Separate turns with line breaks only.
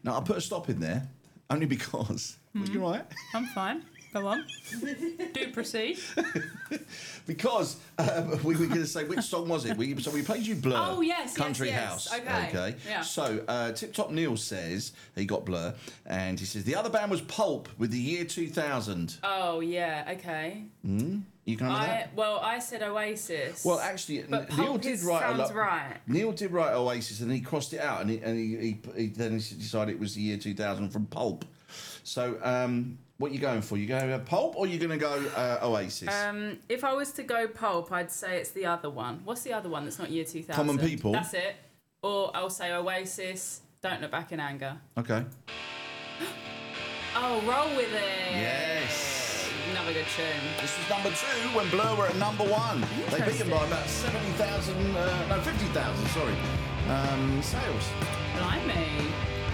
Now, I put a stop in there only because... Was you right?
I'm fine. Go on. Do proceed.
Because we were going to say, which song was it? So we played you Blur.
Oh, yes,
Country
yes.
House.
Okay. Yeah.
So Tip Top Neil says he got Blur, and he says the other band was Pulp with the year 2000.
Oh, yeah, okay.
You can remember that?
Well, I said Oasis.
Well, actually,
but
Neil
Pulp
did write
sounds
a lot.
right.
Neil did write Oasis, and he crossed it out, and he then decided it was the year 2000 from Pulp. So, what are you going for? You going to go Pulp, or you going to go Oasis?
If I was to go Pulp, I'd say it's the other one. What's the other one that's not year 2000?
Common People.
That's it. Or I'll say Oasis, Don't Look Back in Anger.
Okay.
Oh, Roll With It.
Yes.
Another good tune.
This was number 2 when Blur were at number 1. They beat them by about 50,000 sales.
Blimey.